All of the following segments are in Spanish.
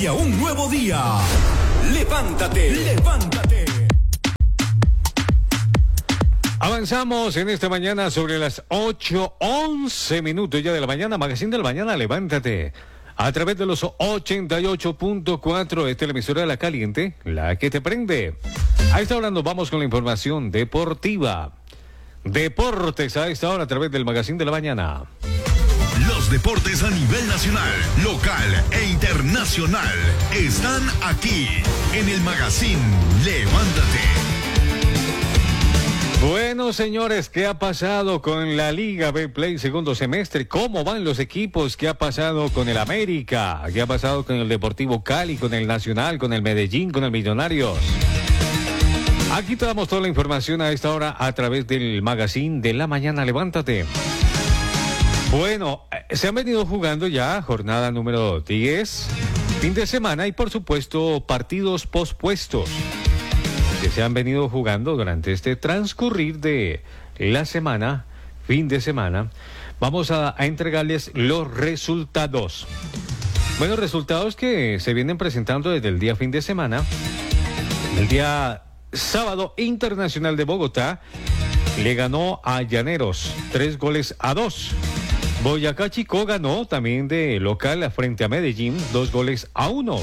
hacia un nuevo día. Levántate, levántate. Avanzamos en esta mañana sobre las 8:11 minutos ya de la mañana. Magazine de la mañana, levántate. A través de los 88.4 de la emisora de La Caliente, la que te prende. A esta hora nos vamos con la información deportiva. Deportes a esta hora a través del Magazine de la mañana. Los deportes a nivel nacional, local e internacional están aquí en el Magazine Levántate. Bueno, señores, ¿qué ha pasado con la Liga Betplay segundo semestre? ¿Cómo van los equipos? ¿Qué ha pasado con el América? ¿Qué ha pasado con el Deportivo Cali, con el Nacional, con el Medellín, con el Millonarios? Aquí te damos toda la información a esta hora a través del Magazine de la mañana. Levántate. Bueno, se han venido jugando ya jornada número 10, fin de semana y por supuesto partidos pospuestos que se han venido jugando durante este transcurrir de la semana, fin de semana. Vamos a entregarles los resultados. Bueno, resultados que se vienen presentando desde el día fin de semana. El día sábado, Internacional de Bogotá le ganó a Llaneros 3-2. Boyacá Chicó ganó también de local frente a Medellín 2-1.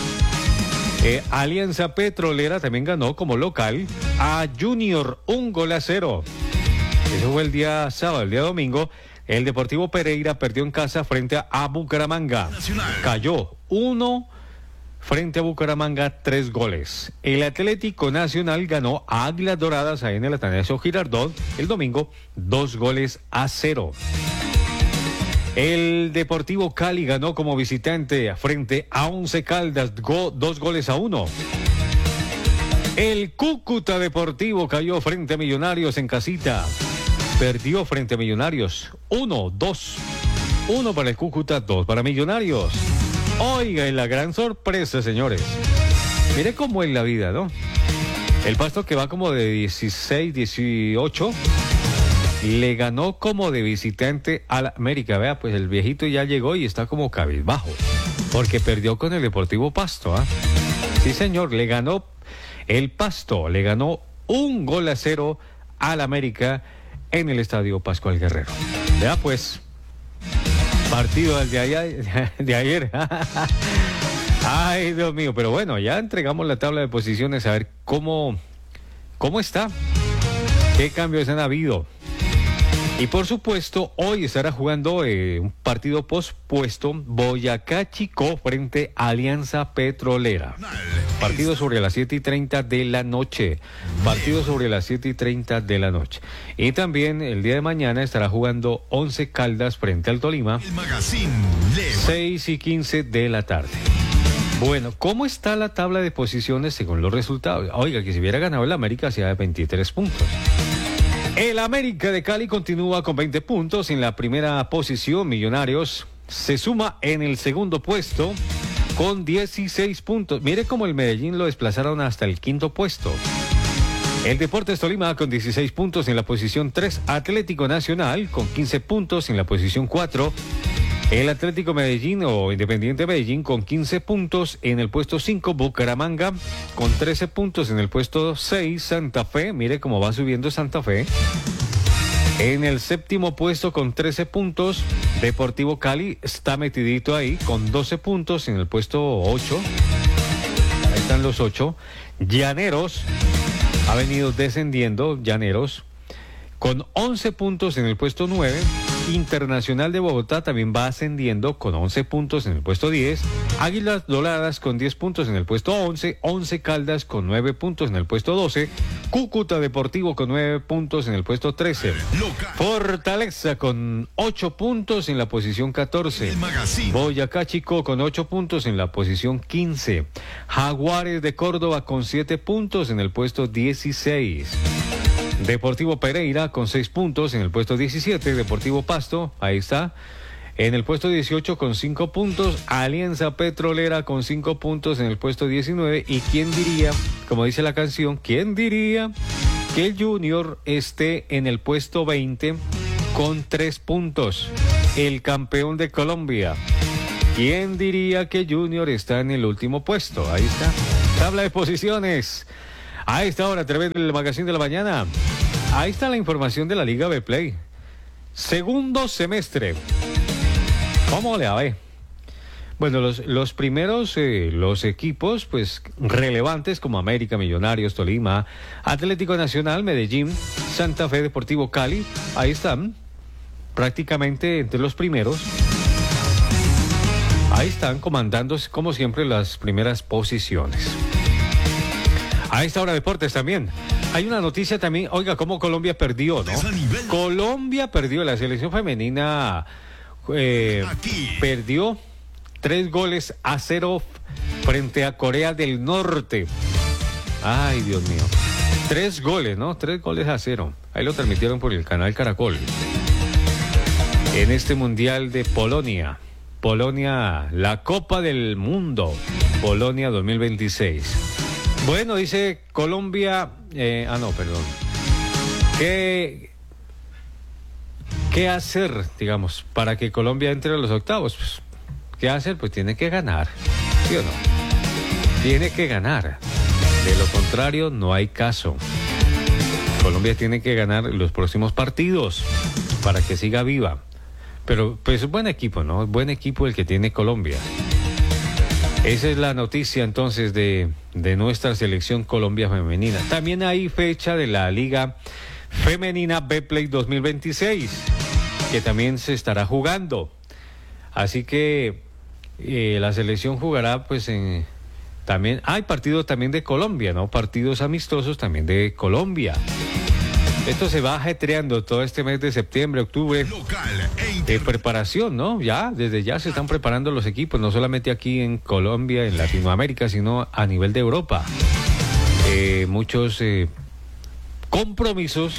Alianza Petrolera también ganó como local a Junior 1-0. Eso fue el día sábado. El día domingo, el Deportivo Pereira perdió en casa frente a Bucaramanga. Cayó 1 frente a Bucaramanga, 3 goles. El Atlético Nacional ganó a Águilas Doradas ahí en el Atanasio Girardot el domingo 2-0. El Deportivo Cali ganó como visitante frente a Once Caldas 2-1. El Cúcuta Deportivo cayó frente a Millonarios en casita. Perdió frente a Millonarios 1-2. 1 para el Cúcuta, 2 para Millonarios. Oiga, y la gran sorpresa, señores. Mire cómo es la vida, ¿no? El Pasto, que va como de 16, 18... le ganó como de visitante al América. Vea, pues el viejito ya llegó y está como cabizbajo, porque perdió con el Deportivo Pasto, ¿ah? Sí, señor, le ganó el Pasto, le ganó 1-0 al América en el Estadio Pascual Guerrero. Vea, pues, partido del de ayer. Ay, Dios mío, pero bueno, ya entregamos la tabla de posiciones a ver cómo está, qué cambios han habido. Y por supuesto, hoy estará jugando un partido pospuesto, Boyacá Chicó frente a Alianza Petrolera. Partido sobre las 7:30 de la noche. Partido sobre las 7:30 de la noche. Y también el día de mañana estará jugando Once Caldas frente al Tolima, 6:15 de la tarde. Bueno, ¿cómo está la tabla de posiciones según los resultados? Oiga, que si hubiera ganado el América hacía de 23 puntos. El América de Cali continúa con 20 puntos en la primera posición. Millonarios se suma en el segundo puesto con 16 puntos. Mire cómo el Medellín lo desplazaron hasta el quinto puesto. El Deportes Tolima con 16 puntos en la posición 3. Atlético Nacional con 15 puntos en la posición 4. El Atlético Medellín o Independiente Medellín con 15 puntos en el puesto 5. Bucaramanga con 13 puntos en el puesto 6. Santa Fe, mire cómo va subiendo Santa Fe. En el séptimo puesto con 13 puntos. Deportivo Cali está metidito ahí con 12 puntos en el puesto 8. Ahí están los 8. Llaneros ha venido descendiendo. Llaneros con 11 puntos en el puesto 9. Internacional de Bogotá también va ascendiendo con 11 puntos en el puesto 10. Águilas Doradas con 10 puntos en el puesto 11. Once Caldas con 9 puntos en el puesto 12. Cúcuta Deportivo con 9 puntos en el puesto 13. Fortaleza con 8 puntos en la posición 14. Boyacá Chicó con 8 puntos en la posición 15. Jaguares de Córdoba con 7 puntos en el puesto 16. Deportivo Pereira con 6 puntos en el puesto 17. Deportivo Pasto, ahí está, en el puesto 18 con 5 puntos. Alianza Petrolera con 5 puntos en el puesto 19. Y quién diría, como dice la canción, quién diría que el Junior esté en el puesto 20 con 3 puntos. El campeón de Colombia. ¿Quién diría que Junior está en el último puesto? Ahí está. Tabla de posiciones. A esta hora, a través del Magazine de la Mañana. Ahí está la información de la Liga Betplay. Segundo semestre. ¿Cómo le va? Bueno, los primeros, los equipos, pues, relevantes como América, Millonarios, Tolima, Atlético Nacional, Medellín, Santa Fe, Deportivo Cali, ahí están, prácticamente entre los primeros. Ahí están comandando, como siempre, las primeras posiciones. A esta hora, deportes también. Hay una noticia también, oiga, cómo Colombia perdió, ¿no? Colombia perdió, la selección femenina perdió 3-0 frente a Corea del Norte. Ay, Dios mío. 3 goles, ¿no? 3-0. Ahí lo transmitieron por el canal Caracol. En este Mundial de Polonia. Polonia, la Copa del Mundo. Polonia 2026. Bueno, dice Colombia... perdón. ¿Qué hacer, digamos, para que Colombia entre a los octavos? Pues, ¿qué hacer? Pues tiene que ganar, ¿sí o no? Tiene que ganar. De lo contrario, no hay caso. Colombia tiene que ganar los próximos partidos para que siga viva. Pero, pues, buen equipo, ¿no? Buen equipo el que tiene Colombia. Esa es la noticia, entonces, de nuestra selección Colombia femenina. También hay fecha de la Liga Femenina Betplay 2026, que también se estará jugando. Así que la selección jugará, pues, también hay partidos también de Colombia, ¿no? Partidos amistosos también de Colombia. Esto se va ajetreando todo este mes de septiembre, octubre, de preparación, ¿no? Ya, desde ya se están preparando los equipos, no solamente aquí en Colombia, en Latinoamérica, sino a nivel de Europa. Muchos compromisos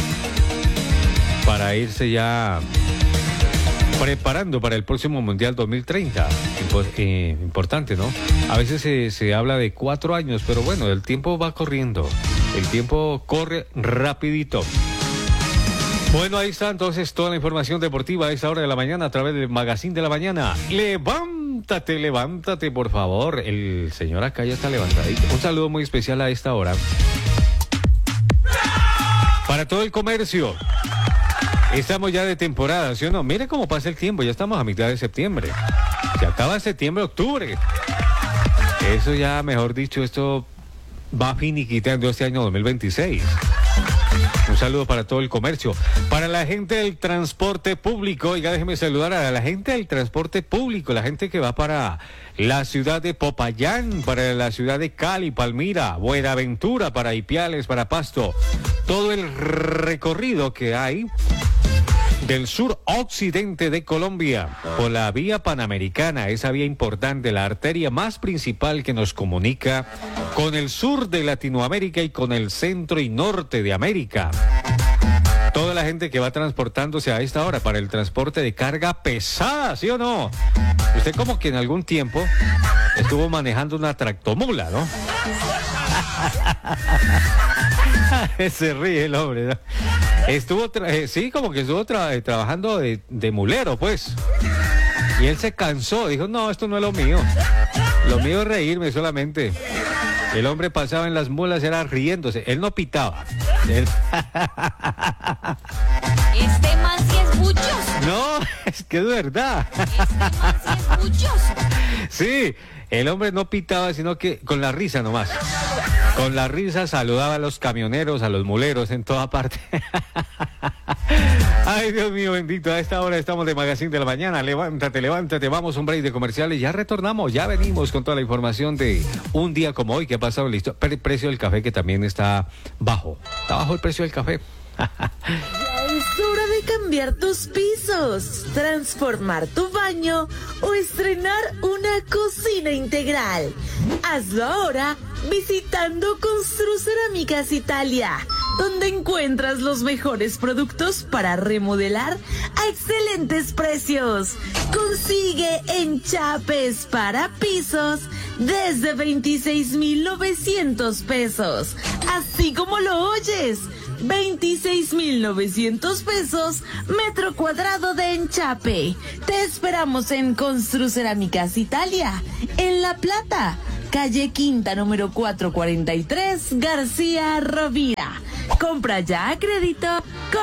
para irse ya preparando para el próximo Mundial 2030. Importante, ¿no? A veces se habla de 4 años, pero bueno, el tiempo va corriendo. El tiempo corre rapidito. Bueno, ahí está entonces toda la información deportiva a esta hora de la mañana a través del Magazine de la Mañana. Levántate, levántate, por favor. El señor acá ya está levantadito. Un saludo muy especial a esta hora para todo el comercio. Estamos ya de temporada, ¿sí o no? Mire cómo pasa el tiempo, ya estamos a mitad de septiembre. Se acaba septiembre, octubre. Eso ya, mejor dicho, esto va finiquitando este año 2026. Un saludo para todo el comercio. Para la gente del transporte público, oiga, déjeme saludar a la gente del transporte público, la gente que va para la ciudad de Popayán, para la ciudad de Cali, Palmira, Buenaventura, para Ipiales, para Pasto. Todo el recorrido que hay del sur occidente de Colombia por la vía panamericana, esa vía importante, la arteria más principal que nos comunica con el sur de Latinoamérica y con el centro y norte de América. Toda la gente que va transportándose a esta hora para el transporte de carga pesada, ¿sí o no? Usted como que en algún tiempo estuvo manejando una tractomula, ¿no? Se ríe el hombre, ¿no? Estuvo, sí, como que estuvo trabajando de mulero, pues. Y él se cansó, dijo, no, esto no es lo mío. Lo mío es reírme solamente. El hombre pasaba en las mulas, era riéndose. Él no pitaba. Él... Este man sí es buchoso. No, es que es verdad. Este man sí es buchoso. Sí, el hombre no pitaba, sino que con la risa nomás. Con la risa saludaba a los camioneros, a los muleros en toda parte. Ay, Dios mío, bendito. A esta hora estamos de Magazine de la Mañana. Levántate, levántate. Vamos a un break de comerciales. Ya retornamos, ya venimos con toda la información de un día como hoy que ha pasado listo. El precio del café que también está bajo. Está bajo el precio del café. Es hora de cambiar tus pisos, transformar tu baño o estrenar una cocina integral. Hazlo ahora visitando Construcerámicas Italia, donde encuentras los mejores productos para remodelar a excelentes precios. Consigue enchapes para pisos desde 26,900 pesos, así como lo oyes. 26,900 pesos metro cuadrado de enchape. Te esperamos en Construcerámicas Italia, en La Plata, calle Quinta número 443, García Rovira. Compra ya a crédito con